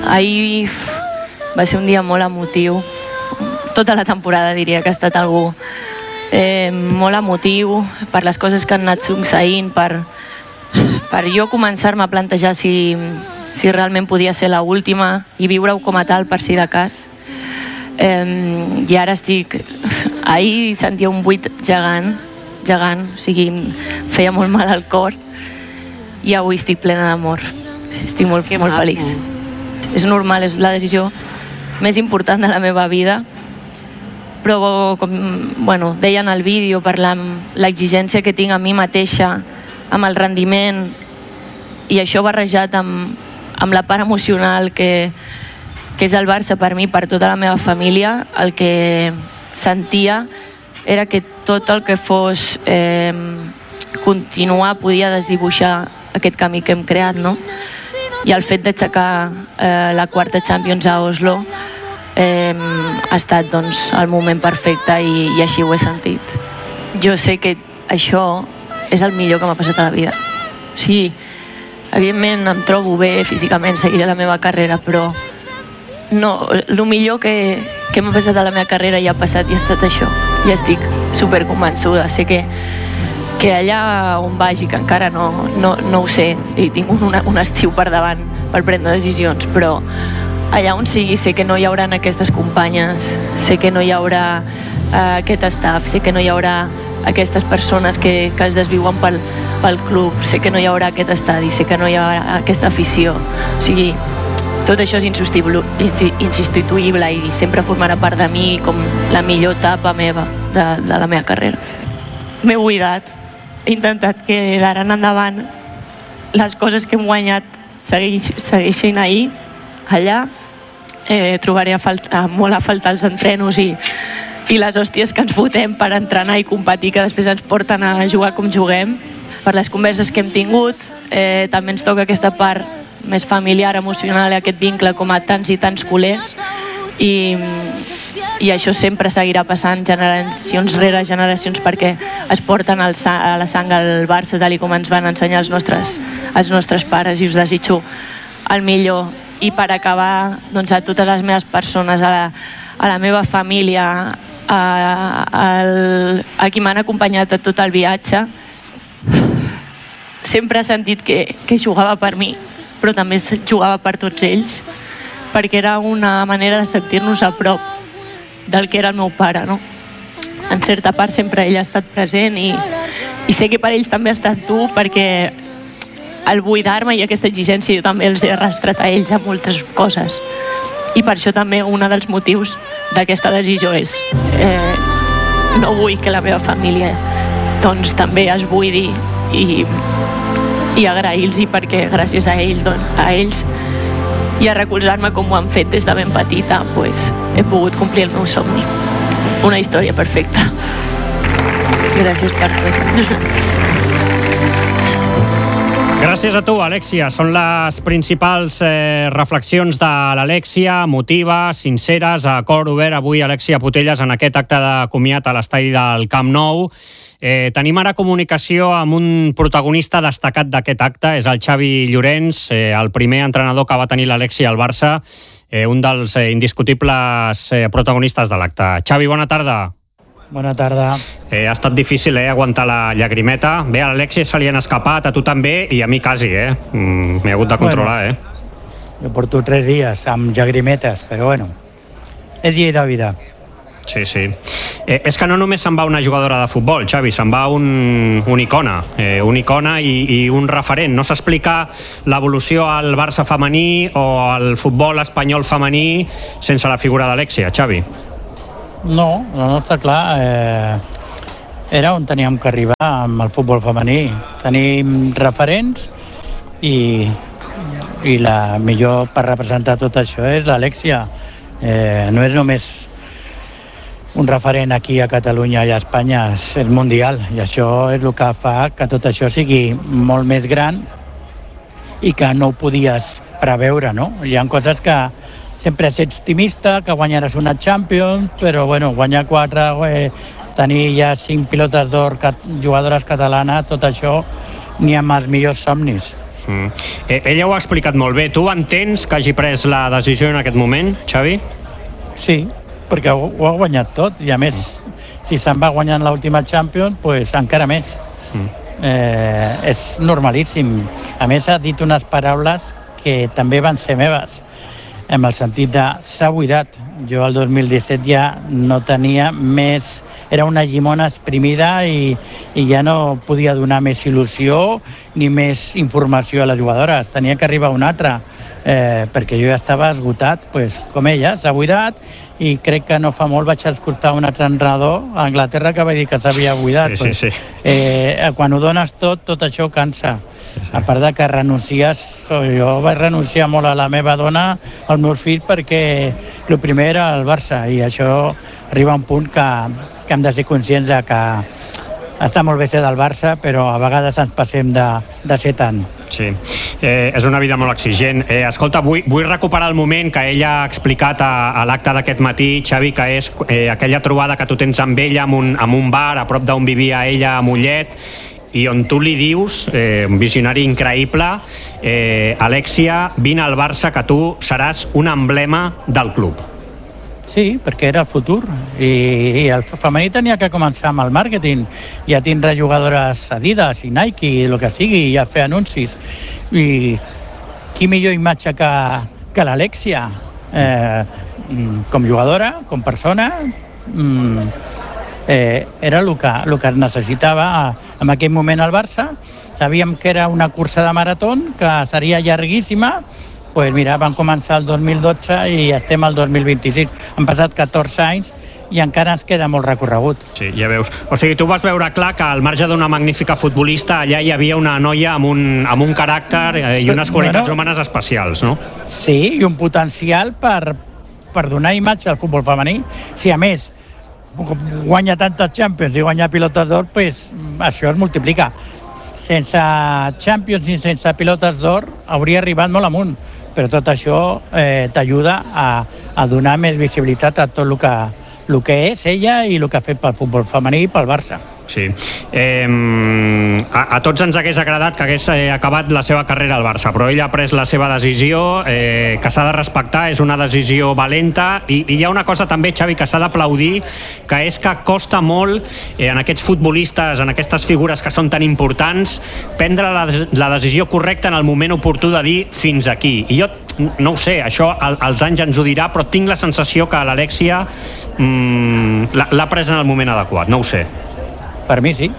ahir va ser un dia molt emotiu. Tota la temporada diria que ha estat algú molt emotiu per les coses que han anat succeint, per jo començar-me a plantejar si realment podia ser l'última i viure-ho com a tal per si de cas. I ara ahir sentia un buit gegant, o sigui, feia molt mal al cor, i avui estic plena d'amor, estic molt feliç. És normal, és la decisió més important de la meva vida, però com deia en el vídeo, per l'exigència que tinc a mi mateixa, amb el rendiment, i això barrejat amb la part emocional que és el Barça per mi, per tota la meva família, el que sentia era que tot el que fos continuar podia desdibuixar aquest camí que hem creat, no? I el fet d'aixecar la quarta Champions a Oslo ha estat el moment perfecte i així ho he sentit. Jo sé que això és el millor que m'ha passat a la vida. Sí, evidentment em trobo bé físicament, seguiré la meva carrera, però no, el millor que m'ha passat a la meva carrera ja ha passat i ha estat això. I estic superconvençuda. Sé que allà on vagi, que encara no ho sé, i tinc un estiu per davant per prendre decisions, però allà on sigui sé que no hi haurà aquestes companyes, sé que no hi haurà aquest staff, sé que no hi haurà aquestes persones que es desviuen pel club, sé que no hi haurà aquest estadi, sé que no hi haurà aquesta afició. O sigui, tot això és insubstituïble i sempre formarà part de mi com la millor etapa meva de la meva carrera. M'he buidat, he intentat que d'ara en endavant les coses que hem guanyat segueixin allà. Trobaré molt a faltar els entrenos i les hòsties que ens fotem per entrenar i competir, que després ens porten a jugar com juguem. Per les converses que hem tingut, també ens toca aquesta part més familiar, emocional, aquest vincle com a tants i tants culers, i això sempre seguirà passant generacions rere generacions, perquè es porten a la sang al Barça tal com ens van ensenyar els nostres pares, i us desitjo el millor. I per acabar, a totes les meves persones, a la meva família, a qui m'han acompanyat a tot el viatge, sempre he sentit que jugava per mi, però també jugava per tots ells, perquè era una manera de sentir-nos a prop del que era el meu pare, no? En certa part sempre ell ha estat present i sé que per ells també ha estat dur, perquè el buidar-me i aquesta exigència jo també els he arrastrat a ells a moltes coses, i per això també un dels motius d'aquesta decisió és no vull que la meva família també es buidi, i agrair-los, perquè gràcies a ells i a recolzar-me com ho han fet des de ben petita, he pogut complir el meu somni. Una història perfecta. Gràcies per tot. Gràcies a tu, Alexia. Són les principals reflexions de l'Alexia, emotives, sinceres, a cor obert avui, Alexia Putellas, en aquest acte de comiat a l'estadi del Camp Nou. Tenim ara comunicació amb un protagonista destacat d'aquest acte, és el Xavi Llorens, el primer entrenador que va tenir l'Alexia al Barça, un dels indiscutibles protagonistes de l'acte. Xavi, bona tarda. Bona tarda. Ha estat difícil aguantar la llagrimeta. Bé, a l'Alexia se li han escapat, a tu també, i a mi quasi, m'he hagut de controlar, Jo porto 3 dies amb llagrimetes, però bueno, és llei de vida. Sí. És que no només se'n va una jugadora de futbol, Xavi, se'n va un icona, i un referent. No s'explica l'evolució al Barça femení o al futbol espanyol femení sense la figura d'Alexia, Xavi. No, està clar. Era on teníem que arribar amb el futbol femení. Tenim referents i la millor per representar tot això és l'Alexia. No és només un referent aquí a Catalunya i a Espanya, és mundial, i això és el que fa que tot això sigui molt més gran i que no ho podies preveure, no? Hi ha coses que sempre has estat optimista, que guanyaràs una Champions, però bueno, guanyar 4, tenir ja 5 pilotes d'or, jugadores catalanes, tot això ni amb els millors somnis. Ella ho ha explicat molt bé. Tu entens que hagi pres la decisió en aquest moment, Xavi? Sí, perquè ho ha guanyat tot, i a més, si se'n va guanyant l'última Champions, pues encara més. És normalíssim. A més, ha dit unes paraules que també van ser meves, en el sentit de s'ha buidat. Jo el 2017 ja no tenia més, era una llimona exprimida i ja no podia donar més il·lusió ni més informació a les jugadores. Tenia que arribar una altra, perquè jo ja estava esgotat, pues, com ella, s'ha buidat, i crec que no fa molt vaig escoltar un altre entrenador a Anglaterra que va dir que s'havia buidat. Sí. Quan ho dones tot això cansa. A part de que renuncies, jo vaig renunciar molt a la meva dona, al meu fill, perquè el primer era el Barça, i això arriba a un punt que hem de ser conscients de que està molt bé ser del Barça, però a vegades ens passem de ser tant. Sí, és una vida molt exigent. Escolta, vull recuperar el moment que ella ha explicat a l'acte d'aquest matí, Xavi, que és aquella trobada que tu tens amb ella en un bar a prop d'on vivia ella a Mollet, i on tu li dius, un visionari increïble, Alexia, vine al Barça, que tu seràs un emblema del club. Sí, perquè era el futur, i el femení tenia que començar amb el màrqueting, i a tindre jugadores Adidas i Nike, i el que sigui, i a fer anuncis. I qui millor imatge que l'Alexia, com jugadora, com persona, era el que necessitava en aquell moment al Barça. Sabíem que era una cursa de marató que seria llarguíssima. Pues mira, van començar el 2012 i estem al 2026. Han passat 14 anys i encara ens queda molt recorregut. Sí, ja veus. O sigui, tu vas veure clar que al marge d'una magnífica futbolista, allà hi havia una noia amb un caràcter i unes qualitats humanes especials, no? Sí, i un potencial per donar imatge al futbol femení. Si a més guanya tantes Champions i guanya pilotes d'or, pues això es multiplica. Sense Champions i sense pilotes d'or hauria arribat molt amunt, però tot això t'ajuda a donar més visibilitat a tot el que és ella i el que ha fet pel futbol femení i pel Barça. Sí. A tots ens hagués agradat que hagués acabat la seva carrera al Barça, però ell ha pres la seva decisió, que s'ha de respectar, és una decisió valenta, i hi ha una cosa també, Xavi, que s'ha d'aplaudir, que és que costa molt en aquests futbolistes, en aquestes figures que són tan importants, prendre la decisió correcta en el moment oportú de dir fins aquí. I jo no ho sé, això als anys ens ho dirà, però tinc la sensació que l'Alexia l'ha pres en el moment adequat, no ho sé. Per mi sí.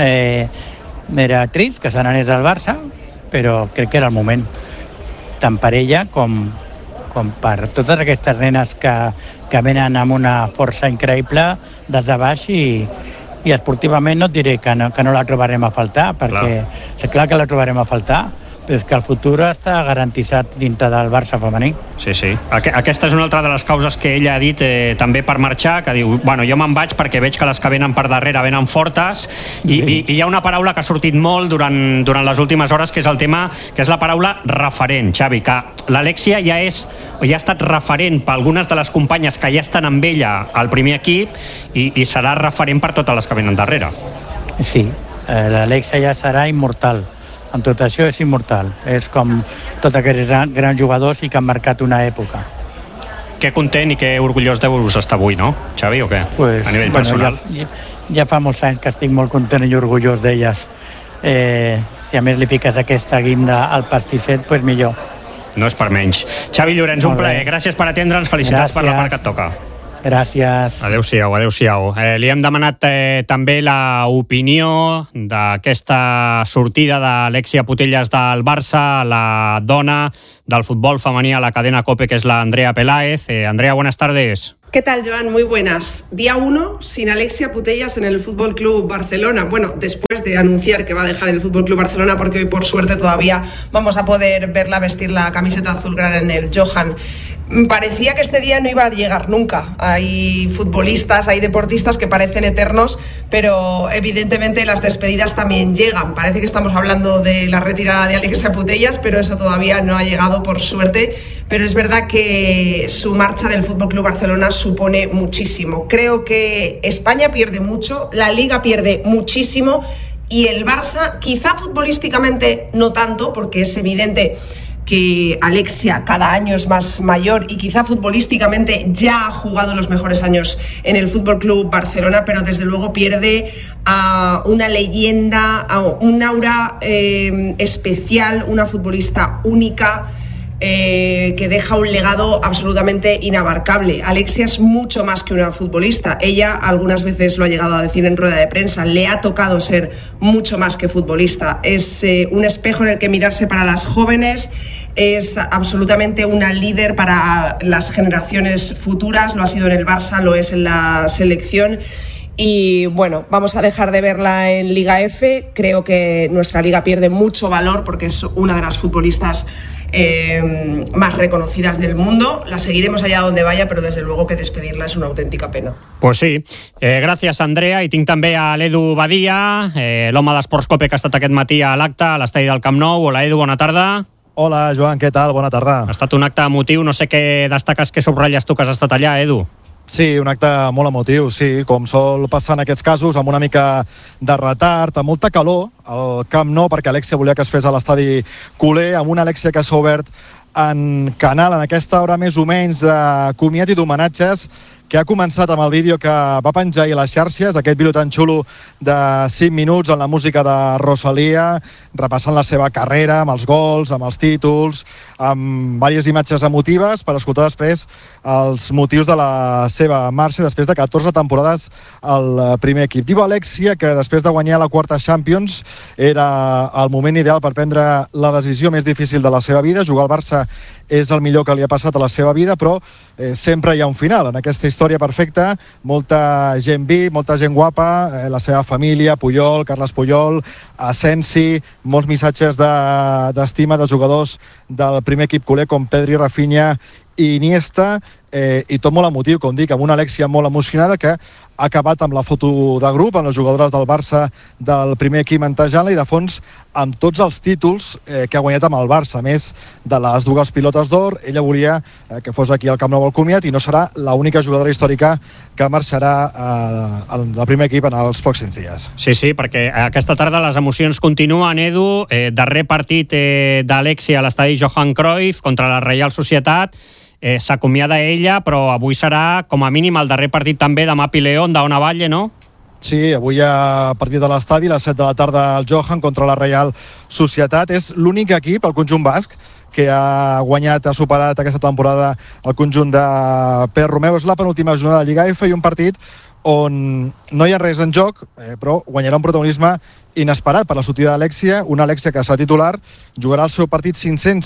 Era trist que se n'anés al Barça, però crec que era el moment, tant per ella com per totes aquestes nenes que venen amb una força increïble des de baix, i esportivament no et diré que no la trobarem a faltar, perquè és clar que la trobarem a faltar, però és que el futur està garantitzat dintre del Barça femení. Sí. Aquesta és una altra de les causes que ella ha dit també per marxar, que diu, bueno, jo me'n vaig perquè veig que les que venen per darrere venen fortes, i hi ha una paraula que ha sortit molt durant les últimes hores, que és el tema, que és la paraula referent, Xavi, que l'Alexia ja ha estat referent per algunes de les companyes que ja estan amb ella al primer equip, i serà referent per totes les que venen darrere. Sí, l'Alexia ja serà immortal. En tot això és immortal. És com tots aquests grans jugadors i que han marcat una època. Que content i que orgullós deus estar avui, no, Xavi, o què? Pues, a nivell personal. Ja fa molts anys que estic molt content i orgullós d'elles. Si a més li fiques aquesta guinda al pastisset, pues millor. No és per menys. Xavi Llorens, un plaer. Gràcies per atendre'ns, felicitats per la part que et toca. Gràcies. Adéu-siau. Li hem demanat també l'opinió d'aquesta sortida d'Alexia Putellas del Barça, la dona del futbol femení a la cadena COPE, que es la Andrea Peláez. Andrea, buenas tardes. ¿Qué tal, Joan? Muy buenas. Día 1 sin Alexia Putellas en el Fútbol Club Barcelona. Bueno, después de anunciar que va a dejar el Fútbol Club Barcelona, porque hoy por suerte todavía vamos a poder verla vestir la camiseta azulgrana en el Johan. Parecía que este día no iba a llegar nunca. Hay futbolistas, hay deportistas que parecen eternos, pero evidentemente las despedidas también llegan. Parece que estamos hablando de la retirada de Alexia Putellas, pero eso todavía no ha llegado, por suerte. Pero es verdad que su marcha del Fútbol Club Barcelona supone muchísimo. Creo que España pierde mucho, la Liga pierde muchísimo, y el Barça, quizá futbolísticamente no tanto, porque es evidente que Alexia cada año es más mayor y quizá futbolísticamente ya ha jugado los mejores años en el Fútbol Club Barcelona, pero desde luego pierde a una leyenda, a un aura especial, una futbolista única, que deja un legado absolutamente inabarcable. Alexia es mucho más que una futbolista. Ella algunas veces lo ha llegado a decir en rueda de prensa, le ha tocado ser mucho más que futbolista. Es un espejo en el que mirarse para las jóvenes, es absolutamente una líder para las generaciones futuras, lo ha sido en el Barça, lo es en la selección. Y bueno, vamos a dejar de verla en Liga F. Creo que nuestra liga pierde mucho valor porque es una de las futbolistas más reconocidas del mundo. La seguiremos allà donde vaya, però desde luego que despedirla és una autèntica pena. Pues sí. Gràcies, Andrea. I tinc també a l'Edu Badia, l'home d'Esports Cope que ha estat aquest matí a l'acte a l'estadi del Camp Nou. Hola, Edu, bona tarda. Hola, Joan, què tal? Bona tarda. Ha estat un acte emotiu. No sé què destaques, què subratlles tu que has estat allà, Edu. Sí, un acte molt emotiu, sí, com sol passar en aquests casos, amb una mica de retard, amb molta calor al Camp Nou, perquè Alexia volia que es fes a l'estadi culer, amb una Alexia que s'ha obert en canal en aquesta hora més o menys de comiat i d'homenatges, que ha començat amb el vídeo que va penjar ahir a les xarxes, aquest vídeo tan xulo de 5 minuts amb la música de Rosalía, repassant la seva carrera, amb els gols, amb els títols, amb diverses imatges emotives per escoltar després els motius de la seva marxa després de 14 temporades al primer equip. Diu Alexia que després de guanyar la quarta Champions era el moment ideal per prendre la decisió més difícil de la seva vida. Jugar al Barça és el millor que li ha passat a la seva vida, però sempre hi ha un final en aquesta història perfecta. Molta gent VIP, molta gent guapa, la seva família, Puyol, Carles Puyol, Asensi, molts missatges d'estima de jugadors del primer equip culer com Pedri, Rafinha i Iniesta, i tot molt emotiu, com dic, amb una Alexia molt emocionada que ha acabat amb la foto de grup amb les jugadores del Barça del primer equip mentejant-la i de fons amb tots els títols que ha guanyat amb el Barça, a més de les dues pilotes d'or. Ella volia que fos aquí al Camp Nou al comiat i no serà l'única jugadora històrica que marxarà del primer equip en els pròxims dies. Sí, sí, perquè aquesta tarda les emocions continuen, Edu. Darrer partit d'Alexia a l'estadi Johan Cruyff contra la Reial Societat. S'acomiada ella, però avui serà com a mínim el darrer partit també de Mapi León, d'Ona Valle, no? Sí, avui hi ha partit de l'estadi, a les 7 de la tarda al Johan contra la Reial Societat. És l'únic equip, el conjunt basc, que ha guanyat, ha superat aquesta temporada el conjunt de Pere Romeu. És la penúltima jornada de Lliga F i un partit on no hi ha res en joc, però guanyarà un protagonisme inesperat per la sortida d'Alexia, una Alexia que serà titular, jugarà el seu partit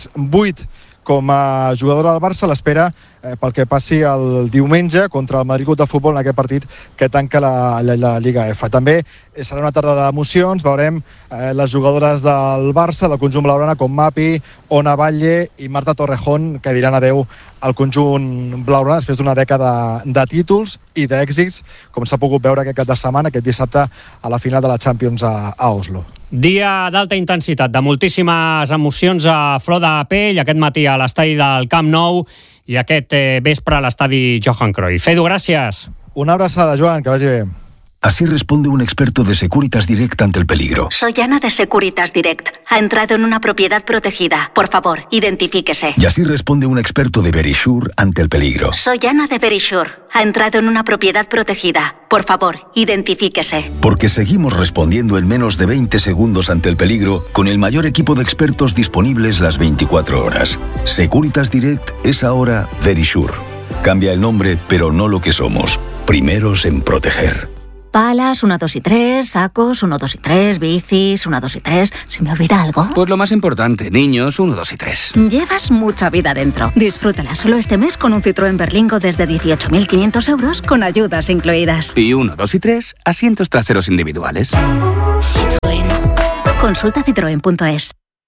508 com a jugadora del Barça, l'espera pel que passi el diumenge contra el Madrid Club de Futbol en aquest partit que tanca la Lliga F. També serà una tarda d'emocions, veurem les jugadores del Barça, del conjunt blaugrana, com Mapi, Ona Valle i Marta Torrejón, que diran adeu al conjunt blaugrana després d'una dècada de títols i d'èxits, com s'ha pogut veure aquest cap de setmana, aquest dissabte, a la final de la Champions a Oslo. Dia d'alta intensitat, de moltíssimes emocions a flor de pell, aquest matí a l'estadi del Camp Nou i aquest vespre a l'estadi Johan Cruyff. Edu, gràcies. Una abraçada, Joan, que vagi bé. Así responde un experto de Securitas Direct ante el peligro. Soy Ana de Securitas Direct. Ha entrado en una propiedad protegida. Por favor, identifíquese. Y así responde un experto de Verisure ante el peligro. Soy Ana de Verisure. Ha entrado en una propiedad protegida. Por favor, identifíquese. Porque seguimos respondiendo en menos de 20 segundos ante el peligro con el mayor equipo de expertos disponibles las 24 horas. Securitas Direct es ahora Verisure. Cambia el nombre, pero no lo que somos. Primeros en proteger. Palas, 1, 2 y 3, sacos, 1, 2 y 3, bicis, 1, 2 y 3. ¿Se me olvida algo? Pues lo más importante, niños, 1, 2 y 3. Llevas mucha vida dentro. Disfrútala solo este mes con un Citroën Berlingo desde 18.500 euros con ayudas incluidas. Y 1, 2 y 3, asientos traseros individuales. Citroën. Consulta citroen.es.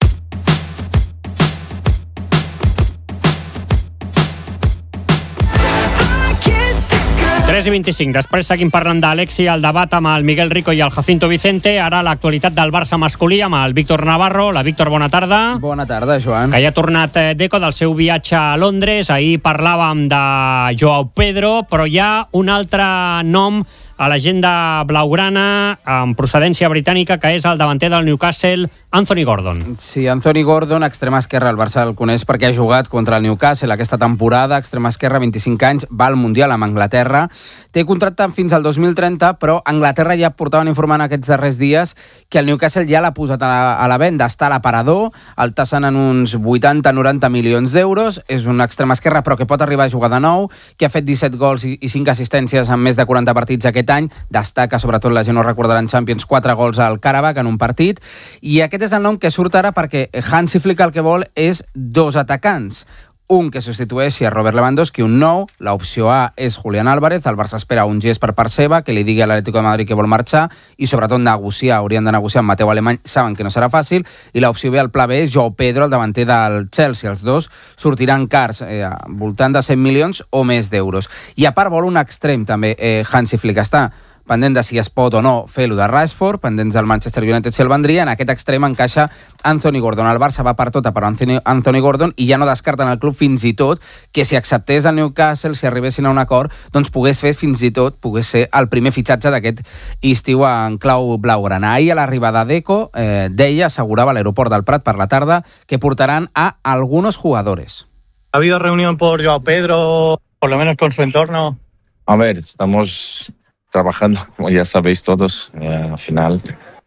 3:25. Després seguim parlant d'Alexia, el debat amb el Miguel Rico i el Jacinto Vicente. Ara l'actualitat del Barça masculí amb el Víctor Navarro. La Víctor, bona tarda. Bona tarda, Joan. Que ja ha tornat Deco del seu viatge a Londres. Ahir parlàvem de Joao Pedro, però hi ha un altre nom a l'agenda blaugrana amb procedència britànica, que és el davanter del Newcastle, Anthony Gordon. Sí, Anthony Gordon, extrema esquerra. El Barça el coneix perquè ha jugat contra el Newcastle aquesta temporada. Extrema esquerra, 25 anys, va al Mundial amb Anglaterra. Té contracte fins al 2030, però Anglaterra ja portaven informant aquests darrers dies que el Newcastle ja l'ha posat a la venda. Està a l'aparador, el tassen en uns 80-90 milions d'euros. És un extrema esquerra, però que pot arribar a jugar de nou, que ha fet 17 gols i 5 assistències en més de 40 partits aquest any. Destaca, sobretot la gent ho recordarà en Champions, 4 gols al Karabakh en un partit. I aquest és el nom que surt ara perquè Hansi Flick el que vol és 2 atacants. Un que substitueixi a Robert Lewandowski, un nou. L'opció A és Julián Álvarez. El Barça espera un gest per part seva, que li digui a l'Atlético de Madrid que vol marxar i sobretot negociar. Haurien de negociar amb Mateu Alemany. Saben que no serà fàcil. I l'opció B, el pla B, és João Pedro, el davanter del Chelsea. Els dos sortiran cars, voltant de 100 milions o més d'euros. I a part vol un extrem també. Hansi Flick està pendent de si es pot o no fer-lo de Rashford, pendents del Manchester United si el vendria. En aquest extrem encaixa Anthony Gordon. El Barça va per tota per Anthony Gordon i ja no descarten el club fins i tot que si acceptés el Newcastle, si arribessin a un acord, doncs pogués ser el primer fitxatge d'aquest estiu en clau blaugrana. Ahir a l'arribada d'Eco deia, assegurava a l'aeroport del Prat per la tarda, que portaran a algunos jugadores. ¿Ha habido reunión por João Pedro, por lo menos con su entorno? A ver, estamos trabajando, como ya sabéis todos, al final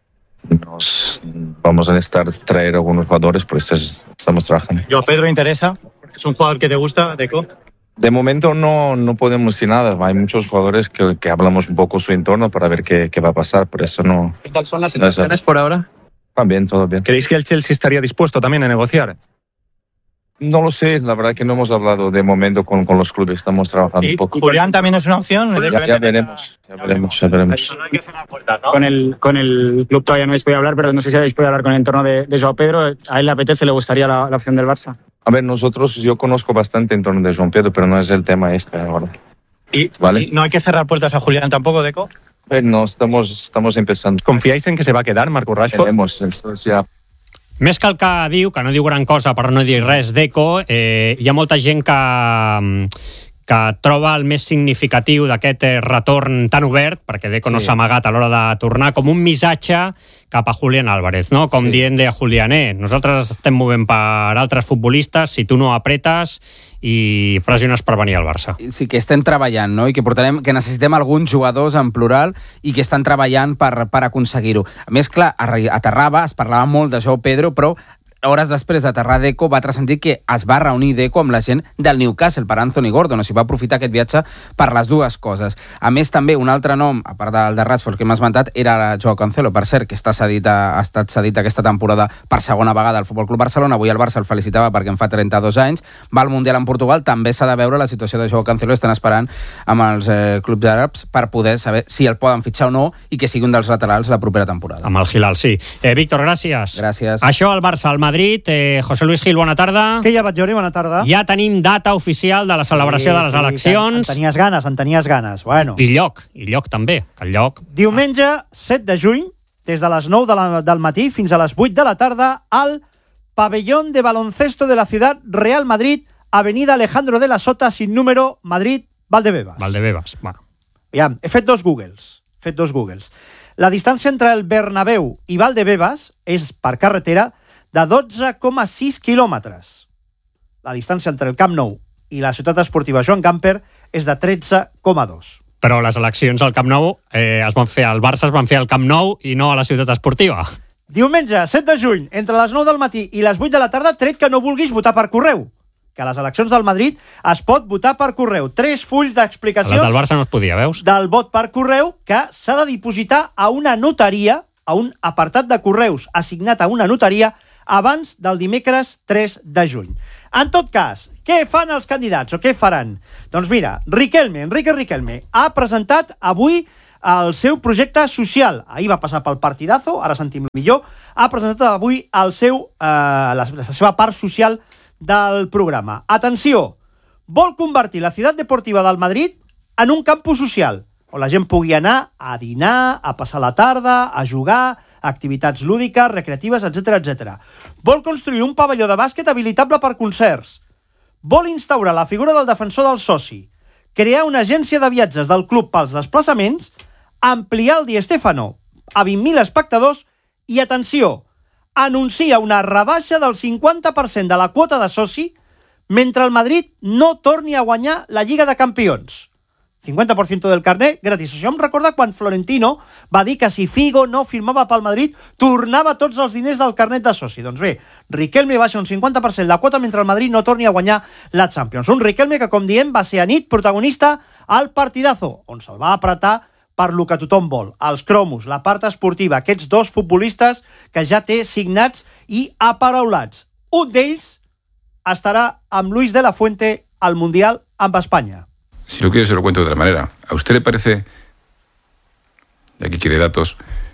nos vamos a necesitar traer algunos jugadores, por eso estamos trabajando. ¿João Pedro interesa? ¿Es un jugador que te gusta, Deco? De momento no podemos decir nada, hay muchos jugadores que hablamos un poco su entorno para ver qué va a pasar, por eso no... ¿Qué tal son las negociaciones por ahora? También, todo bien. ¿Creéis que el Chelsea estaría dispuesto también a negociar? No lo sé, la verdad que no hemos hablado de momento con los clubes, estamos trabajando un poco. ¿Julián también es una opción? Ya veremos. No hay que cerrar puertas, ¿no? Con el club todavía no habéis podido hablar, pero no sé si habéis podido hablar con el entorno de João Pedro. ¿A él le apetece, le gustaría la opción del Barça? A ver, yo conozco bastante en torno de João Pedro, pero no es el tema ahora. ¿Vale? ¿Y no hay que cerrar puertas a Julián tampoco, Deco? A ver, no, estamos empezando. ¿Confiáis en que se va a quedar Marcus Rashford? Tenemos, ya... Més que el que diu, que no diu gran cosa per no dir res d'Eco, hi ha molta gent que troba el més significatiu d'aquest retorn tan obert, perquè Deco no s'ha amagat a l'hora de tornar, com un missatge cap a Julián Álvarez, no? Com dient-li a Julián, nosaltres estem movent per altres futbolistes, si tu no apretes i pressiones per venir al Barça. Sí, que estem treballant, no? I que necessitem alguns jugadors en plural i que estan treballant per aconseguir-ho. A més, clar, aterrava, es parlava molt de João Pedro, però hores després d'aterrar Deco va transcendir que es va reunir Deco amb la gent del Newcastle per Anthony Gordon, o sigui, va aprofitar aquest viatge per les dues coses. A més, també, un altre nom, a part del de Rashford que hem esmentat, era Joao Cancelo, per cert, que ha estat cedit aquesta temporada per segona vegada al Futbol Club Barcelona. Avui el Barça el felicitava perquè en fa 32 anys, va al Mundial en Portugal. També s'ha de veure la situació de Joao Cancelo, estan esperant amb els clubs àrabs per poder saber si el poden fitxar o no i que sigui un dels laterals la propera temporada. Amb el Hilal, sí. Víctor, gràcies. Gràcies. Això al Barça, al Madrid. José Luis Gil, bona tarda. Què hi ha, Batllori? Bona tarda. Ja tenim data oficial de la celebració de les eleccions. En tenies ganes. Bueno. I lloc també. El lloc... Diumenge, 7 de juny, des de les 9 del matí fins a les 8 de la tarda, al Pabellón de Baloncesto de la Ciudad Real Madrid, Avenida Alejandro de la Sota, sin número, Madrid, Valdebebas. Bueno. Ja, he fet dos Googles. La distància entre el Bernabéu i Valdebebas és, per carretera, de 12,6 quilòmetres. La distància entre el Camp Nou i la ciutat esportiva Joan Gamper és de 13,2. Però les eleccions al Camp Nou es van fer al Barça, es van fer al Camp Nou i no a la ciutat esportiva. Diumenge, 7 de juny, entre les 9 del matí i les 8 de la tarda, tret que no vulguis votar per correu. Que a les eleccions del Madrid es pot votar per correu. 3 fulls d'explicacions... A les del Barça no es podia, veus? ...del vot per correu que s'ha de dipositar a una notaria, a un apartat de correus assignat a una notaria abans del dimecres 3 de juny. En tot cas, què fan els candidats o què faran? Doncs mira, Enrique Riquelme ha presentat avui el seu projecte social. Ahir va passar pel partidazo, ara sentim millor. Ha presentat avui la seva part social del programa. Atenció, vol convertir la ciutat deportiva del Madrid en un campus social, on la gent pugui anar a dinar, a passar la tarda, a jugar, activitats lúdiques, recreatives, etc. Vol construir un pavelló de bàsquet habilitable per concerts. Vol instaurar la figura del defensor del soci. Crear una agència de viatges del club pels desplaçaments, ampliar el Di Stéfano a 20.000 espectadors i, atenció, anuncia una rebaixa del 50% de la quota de soci mentre el Madrid no torni a guanyar la Lliga de Campions. 50% del carnet gratis. Això em recorda quan Florentino va dir que si Figo no firmava pel Madrid tornava tots els diners del carnet de soci. Doncs bé, Riquelme baixa un 50% la quota mentre el Madrid no torni a guanyar la Champions. Un Riquelme que, com diem, va ser a nit protagonista al partidazo, on se'l va apretar per lo que tothom vol, els cromos, la part esportiva, aquests dos futbolistes que ja té signats i aparaulats. Un d'ells estarà amb Luis de la Fuente al Mundial amb Espanya. Si no quiere, se lo cuento de otra manera. ¿A usted le parece, y aquí quiere datos,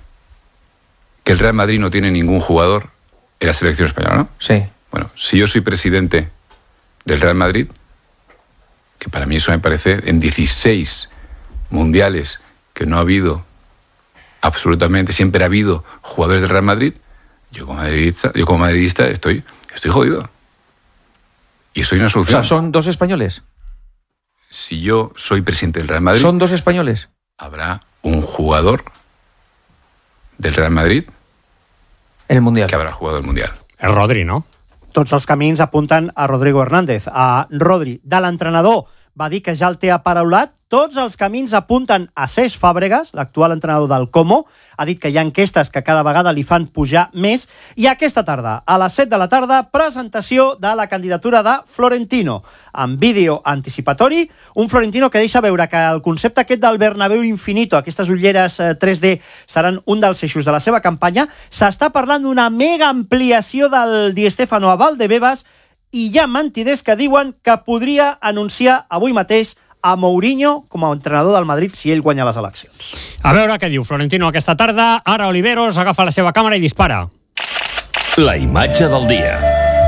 que el Real Madrid no tiene ningún jugador en la selección española, no? Sí. Bueno, si yo soy presidente del Real Madrid, que para mí eso me parece, en 16 mundiales que no ha habido absolutamente, siempre ha habido jugadores del Real Madrid, yo como madridista estoy jodido. Y eso es una solución. O sea, ¿son dos españoles? Si yo soy presidente del Real Madrid... ¿Son dos españoles? Habrá un jugador del Real Madrid en el Mundial. Que habrá jugado el Mundial. És Rodri, no? Tots els camins apunten a Rodrigo Hernández, a Rodri. De l'entrenador va dir que ja el té aparaulat. Tots els camins apunten a Cesc Fàbregas, l'actual entrenador del Como. Ha dit que hi ha enquestes que cada vegada li fan pujar més. I aquesta tarda, a les 7 de la tarda, presentació de la candidatura de Florentino, amb vídeo anticipatori. Un Florentino que deixa veure que el concepte aquest del Bernabéu Infinito, aquestes ulleres 3D, seran un dels eixos de la seva campanya. S'està parlant d'una mega ampliació del Di Stéfano a Valdebebas i hi ha mentiders que diuen que podria anunciar avui mateix a Mourinho com a entrenador del Madrid si ell guanya les eleccions. A veure què diu Florentino aquesta tarda. Ara Oliveros agafa la seva càmera i dispara. La imatge del dia.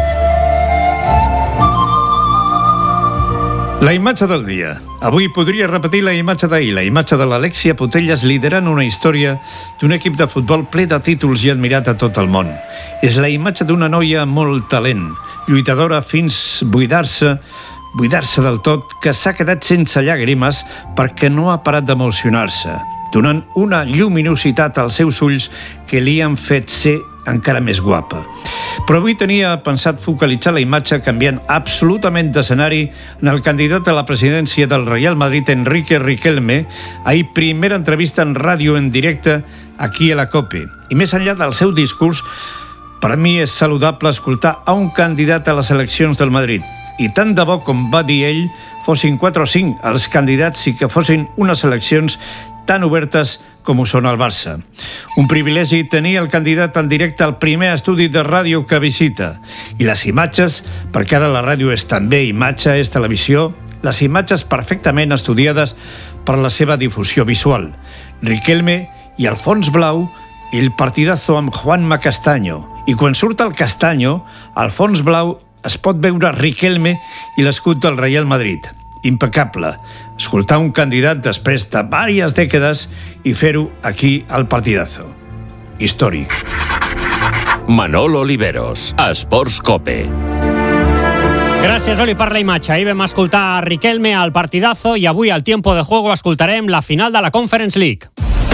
La imatge del dia. Avui podria repetir la imatge d'ahir, la imatge de l'Alexia Putellas liderant una història d'un equip de futbol ple de títols i admirat a tot el món. És la imatge d'una noia amb molt talent, lluitadora fins buidar-se del tot, que s'ha quedat sense llàgrimes perquè no ha parat d'emocionar-se, donant una lluminositat als seus ulls que li han fet ser encara més guapa. Però avui tenia pensat focalitzar la imatge canviant absolutament d'escenari en el candidat a la presidència del Real Madrid, Enrique Riquelme, ahir primera entrevista en ràdio en directe aquí a la COPE. I més enllà del seu discurs, per a mi és saludable escoltar a un candidat a les eleccions del Madrid. I tant de bo, com va dir ell, fossin 4 o 5 els candidats i que fossin unes eleccions tan obertes com ho són al Barça. Un privilegi tenir el candidat en directe al primer estudi de ràdio que visita. I les imatges, perquè ara la ràdio és també imatge, és televisió, les imatges perfectament estudiades per la seva difusió visual. Riquelme i el fons blau i el partidazo amb Juanma Castaño. I quan surt el Castaño, al fons blau es pot veure Riquelme i l'escut del Real Madrid. Impecable. Escoltar un candidat després de diverses dècades i fer-ho aquí al partidazo. Històric. Manolo Oliveros, Esports Cope. Gràcies, Oli, per la imatge. Ahir vam escoltar Riquelme al partidazo i avui al Tiempo de Juego escoltarem la final de la Conference League,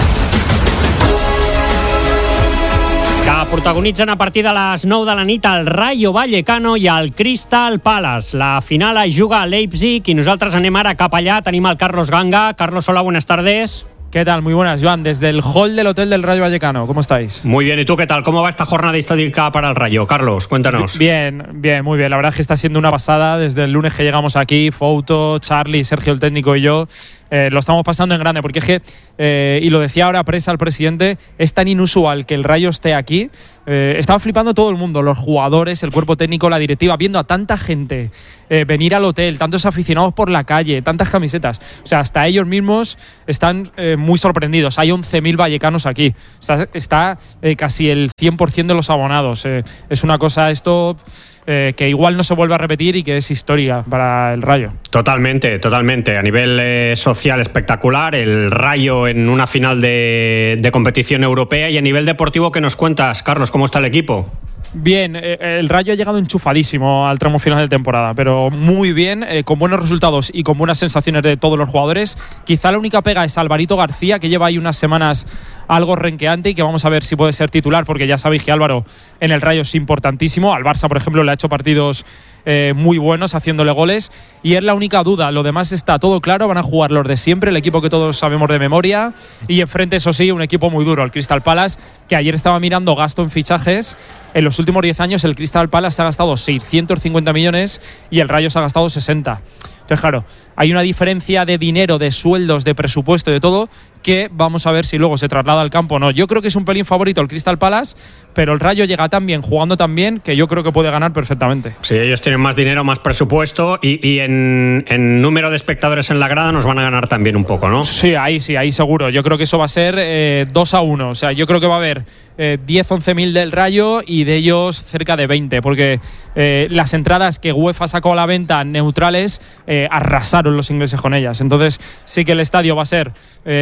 que protagonitzen a partir de les 9 de la nit el Rayo Vallecano i el Crystal Palace. La final es juga a Leipzig i nosaltres anem ara cap allà. Tenim el Carlos Ganga. Carlos, hola, buenas tardes. ¿Qué tal? Muy buenas, Joan. Desde el hall del hotel del Rayo Vallecano. ¿Cómo estáis? Muy bien. ¿Y tú qué tal? ¿Cómo va esta jornada histórica para el Rayo? Carlos, cuéntanos. Bien, muy bien. La verdad es que está siendo una pasada. Desde el lunes que llegamos aquí, Fouto, Charlie, Sergio, el técnico y yo, lo estamos pasando en grande. Porque es que, y lo decía ahora Presa, el presidente, es tan inusual que el Rayo esté aquí. Estaba flipando todo el mundo, los jugadores, el cuerpo técnico, la directiva, viendo a tanta gente venir al hotel, tantos aficionados por la calle, tantas camisetas. O sea, hasta ellos mismos están muy sorprendidos. Hay 11.000 vallecanos aquí. Está casi el 100% de los abonados. Es una cosa esto que igual no se vuelve a repetir y que es histórica para el Rayo. Totalmente. A nivel social espectacular, el Rayo en una final de competición europea. Y a nivel deportivo, ¿qué nos cuentas, Carlos? ¿Cómo está el equipo? Bien, el Rayo ha llegado enchufadísimo al tramo final de temporada, pero muy bien, con buenos resultados y con buenas sensaciones de todos los jugadores. Quizá la única pega es Alvarito García, que lleva ahí unas semanas algo renqueante y que vamos a ver si puede ser titular, porque ya sabéis que Álvaro en el Rayo es importantísimo. Al Barça, por ejemplo, le ha hecho partidos muy buenos, haciéndole goles, y es la única duda. Lo demás está todo claro, van a jugar los de siempre, el equipo que todos sabemos de memoria, y enfrente, eso sí, un equipo muy duro, el Crystal Palace, que ayer estaba mirando gasto en fichajes. En los últimos 10 años el Crystal Palace ha gastado 650 millones y el Rayo se ha gastado 60. Entonces, claro, hay una diferencia de dinero, de sueldos, de presupuesto y de todo, que vamos a ver si luego se traslada al campo o no. Yo creo que es un pelín favorito el Crystal Palace, pero el Rayo llega tan bien, jugando tan bien, que yo creo que puede ganar perfectamente. Sí, ellos tienen más dinero, más presupuesto y en número de espectadores en la grada nos van a ganar también un poco, ¿no? Sí, ahí seguro. Yo creo que eso va a ser 2-1. O sea, yo creo que va a haber 10-11 mil del Rayo y de ellos cerca de 20, porque las entradas que UEFA sacó a la venta neutrales arrasaron los ingleses con ellas. Entonces sí que el estadio va a ser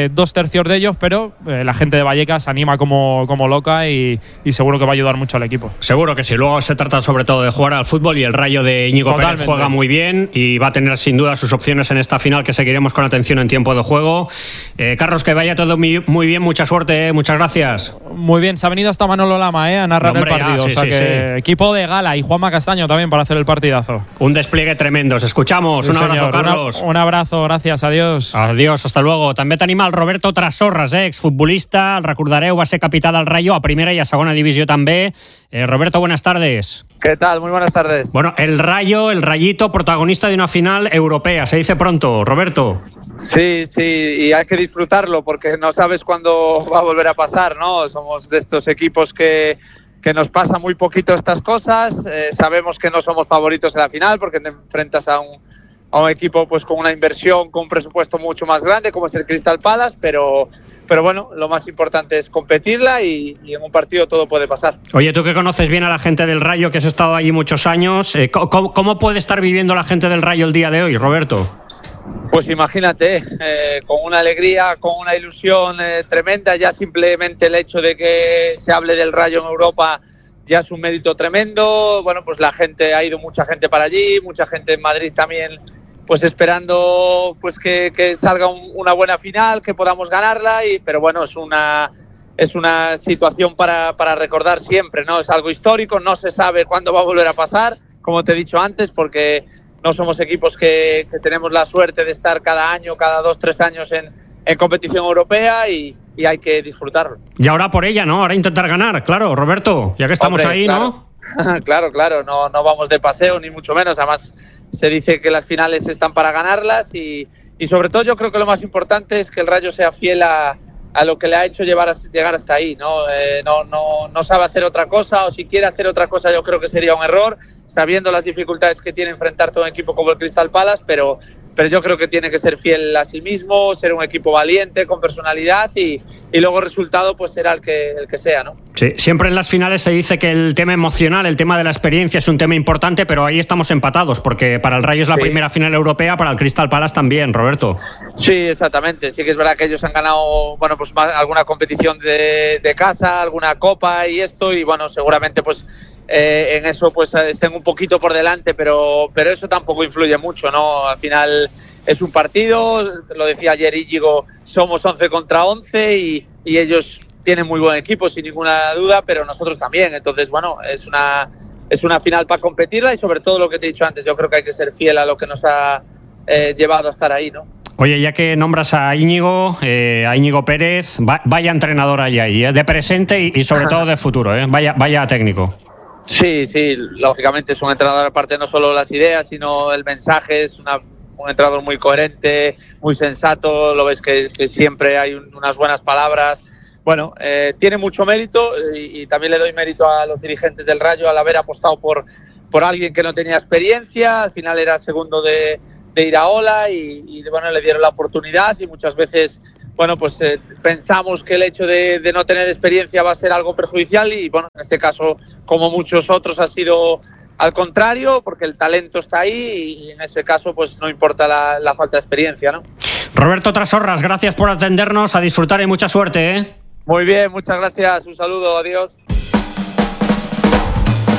2/3 de ellos, pero la gente de Vallecas anima como loca y seguro que va a ayudar mucho al equipo. Seguro que sí. Luego se trata sobre todo de jugar al fútbol y el Rayo de Íñigo Pérez juega muy bien y va a tener sin duda sus opciones en esta final, que seguiremos con atención en tiempo de juego. Carlos, que vaya todo muy bien, mucha suerte, muchas gracias. Muy bien, se ha venido hasta Manolo Lama a narrar el partido. Sí, equipo de gala, y Juanma Castaño también para hacer el partidazo. Un despliegue tremendo. Os escuchamos. Un abrazo, Carlos. Un abrazo, gracias, adiós. Adiós, hasta luego. També tenim el Roberto Trasorras, exfutbolista, el recordareu, va ser capità del Rayo a primera y a segona divisió també. Roberto, buenas tardes. ¿Qué tal? Muy buenas tardes. Bueno, el Rayo, el Rayito, protagonista de una final europea, se dice pronto, Roberto. Sí, y hay que disfrutarlo porque no sabes cuándo va a volver a pasar, ¿no? Somos de estos equipos que nos pasa muy poquito estas cosas. Sabemos que no somos favoritos en la final porque te enfrentas a un equipo pues con una inversión, con un presupuesto mucho más grande como es el Crystal Palace, pero bueno, lo más importante es competirla y en un partido todo puede pasar. Oye, tú que conoces bien a la gente del Rayo, que has estado allí muchos años, ¿cómo puede estar viviendo la gente del Rayo el día de hoy, Roberto? Pues imagínate, con una alegría, con una ilusión tremenda. Ya simplemente el hecho de que se hable del Rayo en Europa ya es un mérito tremendo. Bueno, pues la gente, ha ido mucha gente para allí, mucha gente en Madrid también, pues esperando pues que salga una buena final, que podamos ganarla. Pero bueno, es una situación para recordar siempre, ¿no? Es algo histórico, no se sabe cuándo va a volver a pasar, como te he dicho antes, porque no somos equipos que tenemos la suerte de estar cada año, cada 2-3 años en competición europea y hay que disfrutarlo. Y ahora por ella, ¿no? Ahora intentar ganar, claro, Roberto, ya que estamos ahí, claro. ¿No? claro, no vamos de paseo ni mucho menos. Además, se dice que las finales están para ganarlas y sobre todo yo creo que lo más importante es que el Rayo sea fiel a lo que le ha hecho llegar hasta ahí, ¿no? No sabe hacer otra cosa, o si quiere hacer otra cosa yo creo que sería un error, sabiendo las dificultades que tiene enfrentar todo un equipo como el Crystal Palace, pero yo creo que tiene que ser fiel a sí mismo, ser un equipo valiente, con personalidad y luego el resultado pues será el que sea, ¿no? Sí, siempre en las finales se dice que el tema emocional, el tema de la experiencia es un tema importante, pero ahí estamos empatados, porque para el Rayo es la primera final europea, para el Crystal Palace también, Roberto. Sí, exactamente. Sí que es verdad que ellos han ganado, bueno, pues alguna competición de casa, alguna copa y esto, y bueno, seguramente pues en eso pues estén un poquito por delante, pero eso tampoco influye mucho, ¿no? Al final es un partido, lo decía ayer Íñigo, somos 11 contra 11 y ellos tienen muy buen equipo sin ninguna duda, pero nosotros también. Entonces, bueno, es una final para competirla y sobre todo lo que te he dicho antes, yo creo que hay que ser fiel a lo que nos ha llevado a estar ahí, ¿no? Oye, ya que nombras a Íñigo Pérez, vaya entrenador ahí, de presente y sobre todo de futuro, vaya técnico. Sí, lógicamente es un entrenador, aparte no solo las ideas, sino el mensaje, es un entrenador muy coherente, muy sensato, lo ves que siempre hay unas buenas palabras. Bueno, tiene mucho mérito y también le doy mérito a los dirigentes del Rayo al haber apostado por alguien que no tenía experiencia. Al final era segundo de Iraola y bueno, le dieron la oportunidad y muchas veces, bueno, pues pensamos que el hecho de no tener experiencia va a ser algo perjudicial y bueno, en este caso, como muchos otros, ha sido al contrario, porque el talento está ahí y en ese caso pues no importa la falta de experiencia, ¿no? Roberto Trasorras, gracias por atendernos, a disfrutar y mucha suerte, ¿eh? Muy bien, muchas gracias, un saludo, adiós.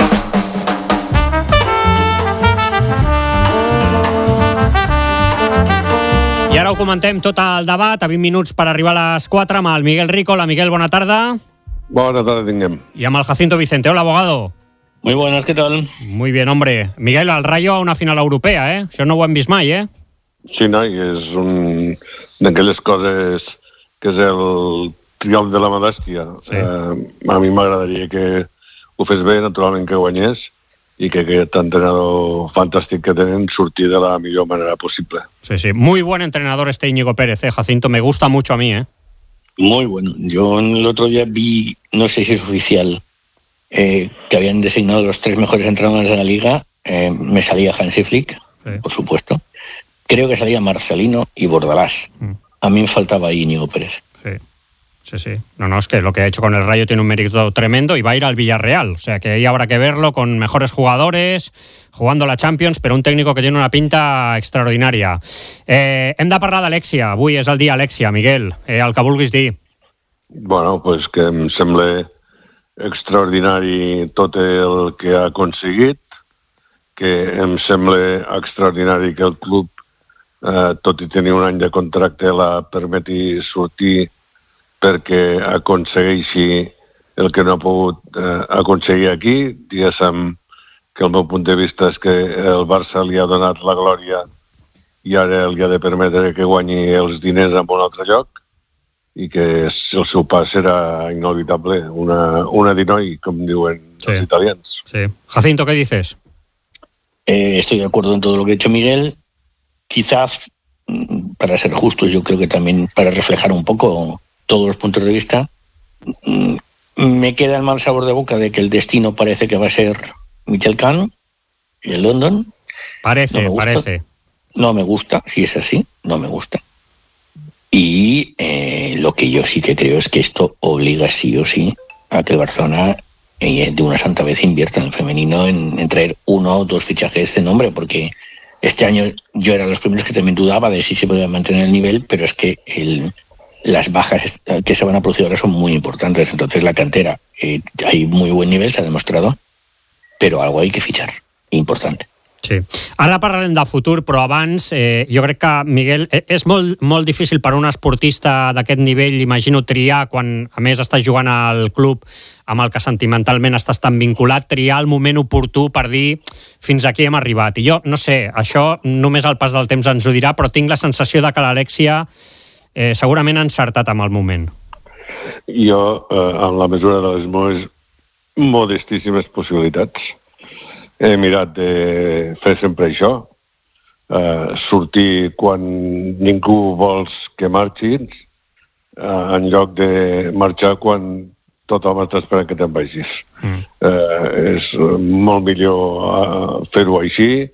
I ara ho comentem tot el debat, a 20 minuts per arribar a les 4, amb el Miguel Rico. Hola, Miguel, bona tarda. Buenas tardes, tinguem. Y amb el Jacinto Vicente. Hola, abogado. Muy buenas, ¿qué tal? Muy bien, hombre. Miguel, el Rayo a una final europea, ¿eh? Això no ho hem vist mai, ¿eh? Sí, no, i és un d'aquelles coses que és el triomf de la modèstia. Sí. A mi m'agradaria que ho fes bé, naturalment que guanyés, i que aquest entrenador fantàstic que tenen surti de la millor manera possible. Sí, sí. Muy buen entrenador este Íñigo Pérez, Jacinto. Me gusta mucho a mí, ¿eh? Muy bueno. Yo el otro día vi, no sé si es oficial, que habían designado los 3 mejores entrenadores de la liga. Me salía Hansi Flick, sí, por supuesto. Creo que salía Marcelino y Bordalás. A mí me faltaba Íñigo Pérez. Sí. Sí, sí. No, es que lo que ha hecho con el Rayo tiene un mérito tremendo y va a ir al Villarreal. O sea que ahí habrá que verlo con mejores jugadores, jugando la Champions, però un tècnico que tiene una pinta extraordinària. Hem de parlar d'Alexia. Avui és el dia Alexia, Miguel. El que vulguis dir. Bueno, pues que em sembla extraordinari tot el que ha aconseguit, que em sembla extraordinari que el club, tot i tenir un any de contracte, la permeti sortir perquè aconsegueixi el que no ha pogut aconseguir aquí. Diguéssim que el meu punt de vista és que el Barça li ha donat la glòria i ara li ha de permetre que guanyi els diners en un altre lloc i que el seu pas serà inolvidable, una di noi, com diuen els italians. Sí. Jacinto, ¿qué dices? Estoy de acuerdo en todo lo que ha dicho Miguel. Quizás, para ser justos, yo creo que también para reflejar un poco todos los puntos de vista, me queda el mal sabor de boca de que el destino parece que va a ser Michel Kahn y el London. Parece. No me gusta, si es así, no me gusta. Y lo que yo sí que creo es que esto obliga sí o sí a que el Barcelona de una santa vez invierta en el femenino, en traer 1 o 2 fichajes de nombre, porque este año yo era de los primeros que también dudaba de si se podía mantener el nivel, pero es que las bajas que se van a producir ahora son muy importantes. Entonces la cantera, hay muy buen nivel, se ha demostrado, pero algo hay que fichar, importante. Sí. Ara parlarem de futur, però abans jo crec que, Miguel, és molt difícil per a un esportista d'aquest nivell, imagino, triar, quan a més estàs jugant al club amb el que sentimentalment estàs tan vinculat, triar el moment oportú per dir fins aquí hem arribat. I jo, no sé, això només el pas del temps ens ho dirà, però tinc la sensació de que l'Alexia segurament ha encertat amb el moment. Jo, en la mesura de les meves modestíssimes possibilitats, he mirat de fer sempre això, sortir quan ningú vols que marxis, en lloc de marxar quan tothom està esperant que te'n vagis. És molt millor fer-ho així,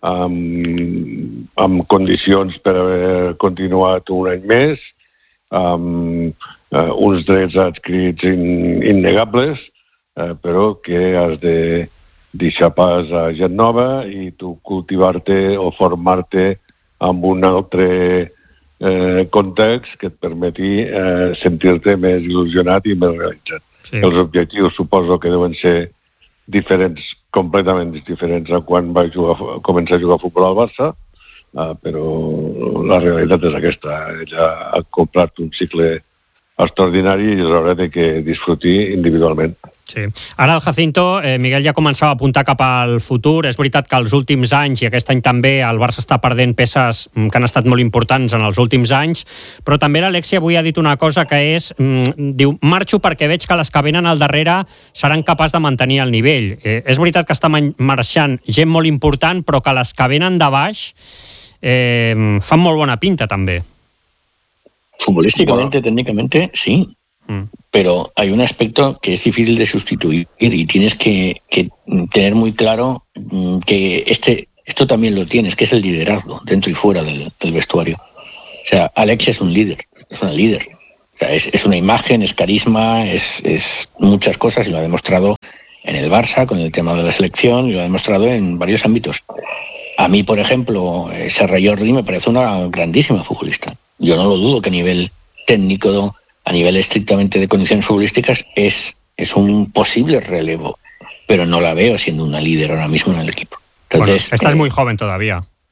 amb condicions per haver continuat un any més, amb uns drets adscrits innegables, però que has de deixar pas a gent nova i tu cultivar-te o formar-te amb un altre context que et permeti sentir-te més il·lusionat i més realitzat. Sí. Els objectius suposo que deuen ser diferents, completament diferents a quan vaig començar a jugar a futbol al Barça, però la realitat és aquesta. Ella ha comprat un cicle extraordinari i és hora de que disfruti individualment. Sí. Ara el Jacinto, Miguel ja començava a apuntar cap al futur. És veritat que els últims anys, i aquest any també, el Barça està perdent peces que han estat molt importants en els últims anys, però també l'Alexia avui ha dit una cosa que és, diu, marxo perquè veig que les que venen al darrere seran capaç de mantenir el nivell. És veritat que està marxant gent molt important, però que les que venen de baix fan molt bona pinta també. Futbolísticamente, técnicamente, sí. Pero hay un aspecto que es difícil de sustituir y tienes que tener muy claro que esto también lo tienes, que es el liderazgo dentro y fuera del vestuario. O sea, Alexia es un líder, es una líder. O sea, es una imagen, es carisma, es muchas cosas y lo ha demostrado en el Barça, con el tema de la selección, y lo ha demostrado en varios ámbitos. A mí, por ejemplo, Serra Jordi me parece una grandísima futbolista. Yo no lo dudo que a nivel técnico, a nivel estrictamente de condiciones futbolísticas, es un posible relevo, pero no la veo siendo una líder ahora mismo en el equipo. Entonces, bueno, estás muy joven todavía.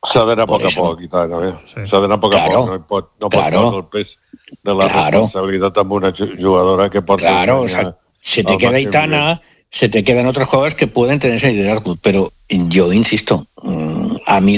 S'ha d'anar a poc a poc, i tant, s'ha d'anar a poc a poc, no pot posar el pes de la responsabilitat amb una jugadora que pot... Claro, o sea, se te queda Aitana, se te quedan otras jugadoras que pueden tener ese liderazgo, pero yo insisto, a mí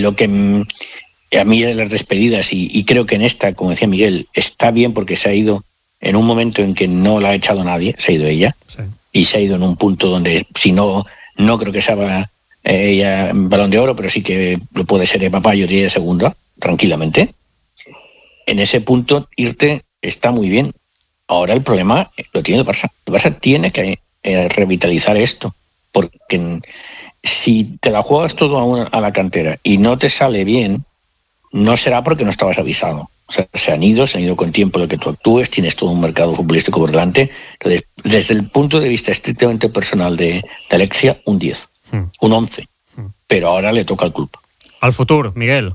de las despedidas, y creo que en esta, como decía Miguel, está bien porque se ha ido en un momento en que no la ha echado nadie, se ha ido ella, y se ha ido en un punto donde, si no creo que sea ella Balón de Oro, pero sí que lo puede ser Eva Payo, yo diría segunda, tranquilamente. En ese punto, irte está muy bien. Ahora el problema lo tiene el Barça. El Barça tiene que revitalizar esto, porque si te la juegas todo a la cantera y no te sale bien, no será porque no estabas avisado. O sea, se han ido con tiempo de que tú actúes, tienes todo un mercado futbolístico por delante. Entonces, desde el punto de vista estrictamente personal de Alexia, un 10, un 11. Però ara li toca al club. El futur, Miguel.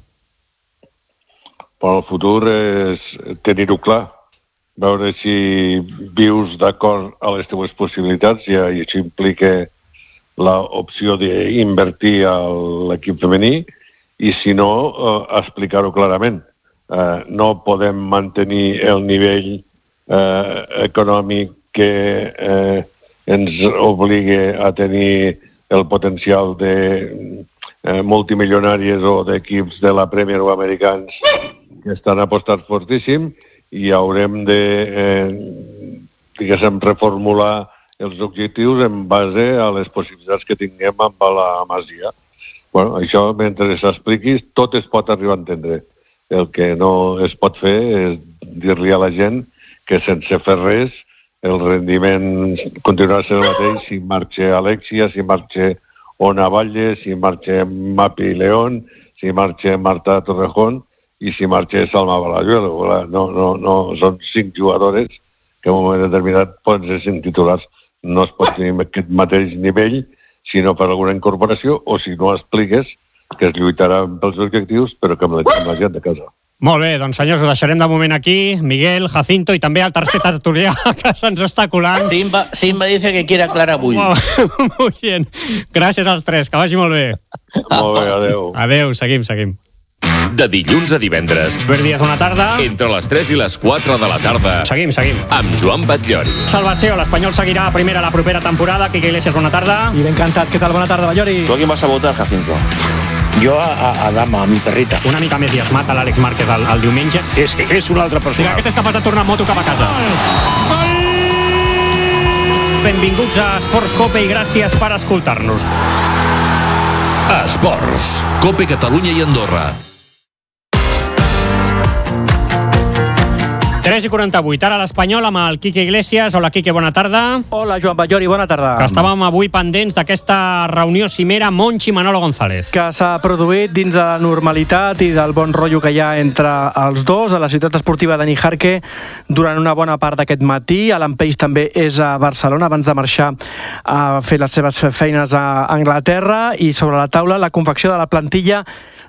Bueno, el futur és tenir-ho clar, veure si vius d'acord a les teves possibilitats i això implica l'opció d'invertir a l'equip femení i si no, explicar-ho clarament. No podem mantenir el nivell econòmic que ens obliga a tenir el potencial de multimilionàries o d'equips de la Premier o americans que estan apostant fortíssim i haurem de, diguéssim, reformular els objectius en base a les possibilitats que tinguem amb la Masia. Bueno, això, mentre s'expliquis, tot es pot arribar a entendre. El que no es pot fer és dir-li a la gent que sense fer res el rendiment continuarà sent el mateix si marxa Alexia, si marxa Ona Valle, si marxa Mapi León, si marxa Marta Torrejón i si marxa Salma Balayuelo. No, són 5 jugadores que en un moment determinat poden ser 5 titulars. No es pot tenir aquest mateix nivell sinó per alguna incorporació o si no expliques que es lluitarà pels objectius però que amb la gent de casa. Molt bé, doncs senyors, ho deixarem de moment aquí. Miguel, Jacinto i també el tercer tertulià que se'ns està colant. Simba dice que quiere aclarar avui. Molt bien. Gràcies als tres, que vagi molt bé. Molt bé, adeu. Adeu, seguim. De dilluns a divendres. Albert Díaz, bona tarda. Entre les 3 i les 4 de la tarda. Seguim. Amb Joan Batllori. Salvació, l'Espanyol seguirà a primera la propera temporada. Quique Iglesias, bona tarda. I ben encantat. Què tal? Bona tarda, Batllori. ¿Tú a quién vas a votar, Jacinto? Jo a Dama, a mi perrita. Una mica més diasmat a l'Àlex Márquez el diumenge. És una altra persona. Aquest és capaç de tornar amb moto cap a casa. Benvinguts a Esports Cope i gràcies per escoltar-nos. Esports. Cope Catalunya i Andorra. 3:48, ara l'Espanyol amb el Quique Iglesias. Hola, Quique, bona tarda. Hola, Joan Batllori, bona tarda. Que estàvem avui pendents d'aquesta reunió cimera Monchi-Manolo González. Que s'ha produït dins de la normalitat i del bon rotllo que hi ha entre els dos a la ciutat esportiva de Nijarque durant una bona part d'aquest matí. Alan Peix també és a Barcelona abans de marxar a fer les seves feines a Anglaterra i sobre la taula la confecció de la plantilla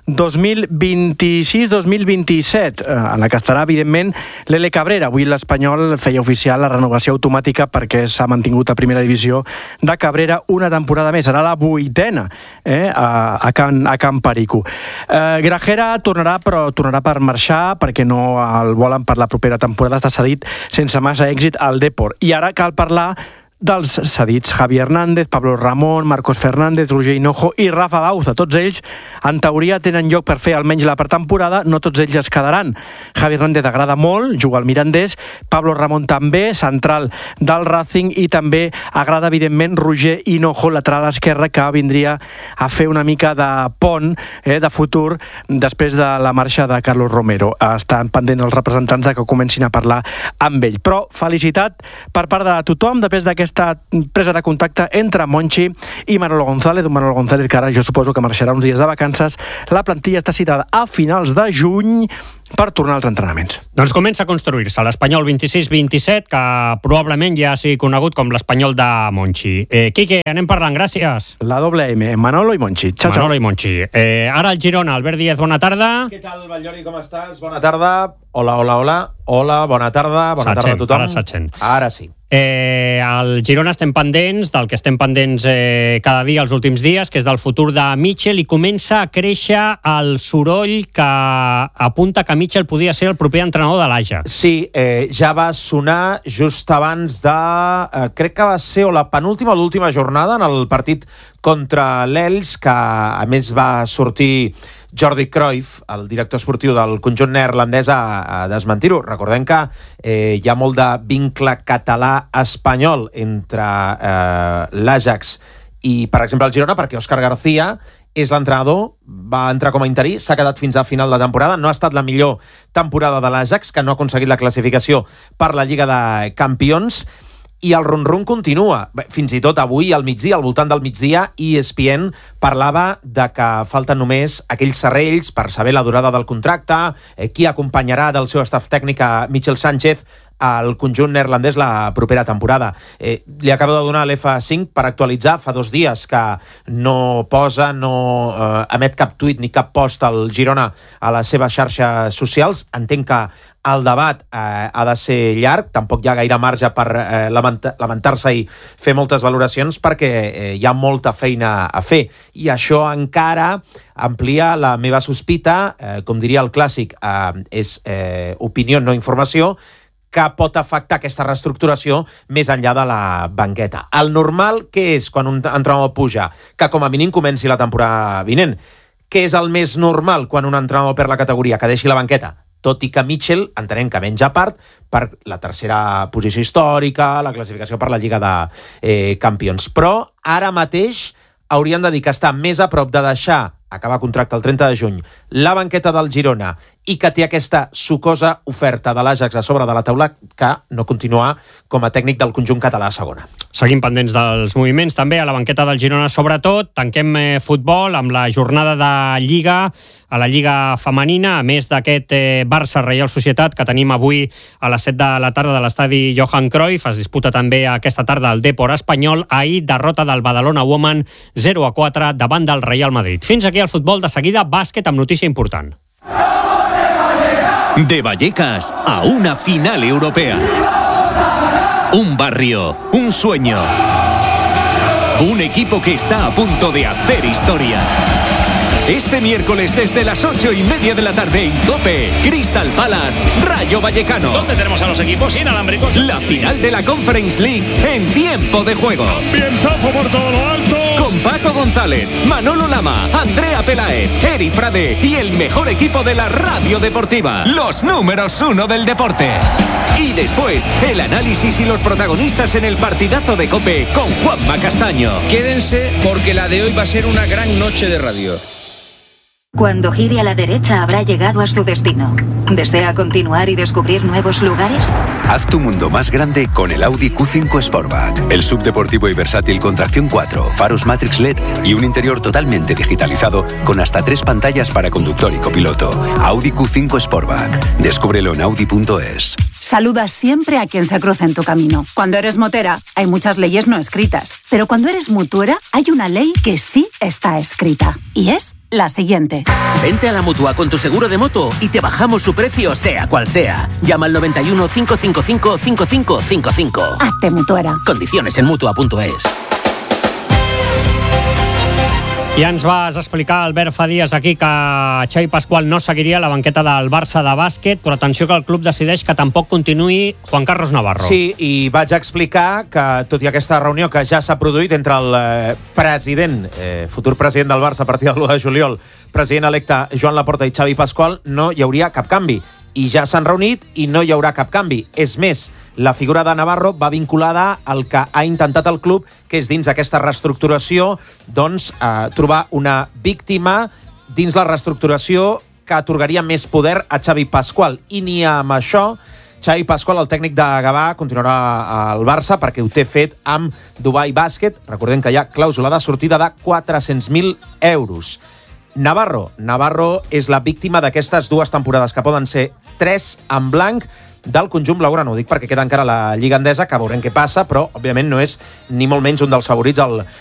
2026-2027, en la que estarà, evidentment, l'Ele Cabrera. Avui l'Espanyol feia oficial la renovació automàtica perquè s'ha mantingut a primera divisió de Cabrera una temporada més. Serà la 8ª a Can Perico. Grajera tornarà, però tornarà per marxar perquè no el volen per la propera temporada. Està cedit sense massa èxit al Depor. I ara cal parlar dels cedits Javi Hernández, Pablo Ramón, Marcos Fernández, Roger Hinojo i Rafa Bauza. Tots ells, en teoria, tenen lloc per fer almenys la pretemporada, no tots ells es quedaran. Javi Hernández agrada molt, juga al Mirandés, Pablo Ramón també, central del Racing, i també agrada, evidentment, Roger Hinojo, lateral esquerre, que vindria a fer una mica de pont de futur després de la marxa de Carlos Romero. Estan pendents els representants que comencin a parlar amb ell. Però felicitat per part de tothom després d'aquesta presa de contacte entre Monchi i Manolo González, un Manolo González que ara jo suposo que marxarà uns dies de vacances. La plantilla està citada a finals de juny per tornar als entrenaments. Doncs comença a construir-se l'Espanyol 26-27, que probablement ja sigui conegut com l'Espanyol de Monchi. Quique, anem parlant, gràcies. La doble M, Manolo i Monchi. Ciao, ciao. Manolo i Monchi. Ara el Girona, Albert Díez, bona tarda. Què tal, Batllori, com estàs? Bona tarda. Hola, hola, hola. Hola, bona tarda. Bona tarda a tothom. Ara se't sent. Ara sí. Al Girona estem pendents del que estem pendents cada dia els últims dies, que és del futur de Mitchell, i comença a créixer el soroll que apunta que Mitchell podia ser el proper entrenador de l'Ajax. Sí, ja va sonar just abans de... crec que va ser la penúltima o l'última jornada en el partit contra l'Elx, que a més va sortir Jordi Cruyff, el director esportiu del conjunt neerlandès, a desmentir-ho. Recordem que hi ha molt de vincle català-espanyol entre l'Ajax i, per exemple, el Girona, perquè Òscar García és l'entrenador, va entrar com a interí, s'ha quedat fins a final de temporada, no ha estat la millor temporada de l'Ajax, que no ha aconseguit la classificació per la Lliga de Campions, i el rum-rum continua. Fins i tot avui, al migdia, al voltant del migdia, ESPN parlava de que falten només aquells serrells per saber la durada del contracte, qui acompanyarà del seu staff tècnic a Mitchell Sánchez al conjunt neerlandès la propera temporada. Li acabo de donar l'F5 per actualitzar. Fa 2 dies que no posa, no emet cap tuit ni cap post al Girona a les seves xarxes socials. Entenc que el debat ha de ser llarg, tampoc hi ha gaire marge per lamentar-se i fer moltes valoracions, perquè hi ha molta feina a fer. I això encara amplia la meva sospita, com diria el clàssic, és opinió, no informació, que pot afectar aquesta reestructuració més enllà de la banqueta. El normal, què és quan un entrenador puja? Que com a mínim comenci la temporada vinent. Què és el més normal quan un entrenador perd la categoria? Que deixi la banqueta. Tot i que Mitchell entenem que menja part per la tercera posició històrica, la classificació per la Lliga de Campions. Però ara mateix haurien de dir que està més a prop de deixar acabar contracte el 30 de juny, la banqueta del Girona, i que té aquesta sucosa oferta de l'Ajax a sobre de la taula, que no continuar com a tècnic del conjunt català a segona. Seguim pendents dels moviments també a la banqueta del Girona, sobretot. Tanquem futbol amb la jornada de Lliga, a la Lliga femenina, a més d'aquest Barça-Reial Societat que tenim avui a les 7 de la tarda de l'estadi Johan Cruyff. Es disputa també aquesta tarda el Depor espanyol. Ahir, derrota del Badalona Woman 0-4 davant del Real Madrid. Fins aquí el futbol. De seguida, bàsquet amb notícia important. De Vallecas a una final europea. Un barrio, un sueño. Un equipo que está a punto de hacer historia. Este miércoles desde las 8:30 de la tarde en COPE, Crystal Palace, Rayo Vallecano. ¿Dónde tenemos a los equipos inalámbricos? La final de la Conference League en tiempo de juego. Ambientazo por todo lo alto. Con Paco González, Manolo Lama, Andrea Peláez, Eri Frade y el mejor equipo de la radio deportiva. Los números 1 del deporte. Y después, el análisis y los protagonistas en el partidazo de COPE con Juanma Castaño. Quédense porque la de hoy va a ser una gran noche de radio. Cuando gire a la derecha habrá llegado a su destino. ¿Desea continuar y descubrir nuevos lugares? Haz tu mundo más grande con el Audi Q5 Sportback. El subdeportivo y versátil con tracción 4, faros Matrix LED y un interior totalmente digitalizado con hasta 3 pantallas para conductor y copiloto. Audi Q5 Sportback. Descúbrelo en audi.es. Saluda siempre a quien se cruza en tu camino. Cuando eres motera, hay muchas leyes no escritas. Pero cuando eres mutuera, hay una ley que sí está escrita. Y es la siguiente. Vente a la Mutua con tu seguro de moto y te bajamos su precio sea cual sea. Llama al 91 555 5555. Hazte mutuera. Condiciones en Mutua.es. Ja ens vas explicar, Albert, fa dies aquí que Xavi Pasqual no seguiria la banqueta del Barça de bàsquet, però atenció que el club decideix que tampoc continuï Juan Carlos Navarro. Sí, i vaig explicar que, tot i aquesta reunió que ja s'ha produït entre el president, futur president del Barça a partir de l'1 de juliol, president electe Joan Laporta i Xavi Pasqual, no hi hauria cap canvi. I ja s'han reunit i no hi haurà cap canvi. És més, la figura de Navarro va vinculada al que ha intentat el club, que és dins aquesta reestructuració, doncs, trobar una víctima dins la reestructuració que atorgaria més poder a Xavi Pasqual. I ni amb això, Xavi Pasqual, el tècnic de Gavà, continuarà al Barça perquè ho té fet amb Dubai Bàsquet. Recordem que hi ha clàusula de sortida de 400.000 euros. Navarro és la víctima d'aquestes 2 temporades, que poden ser 3 en blanc del conjunt blaugrana. Ho dic perquè queda encara la Lliga Endesa, que veurem què passa, però, òbviament, no és ni molt menys un dels favorits al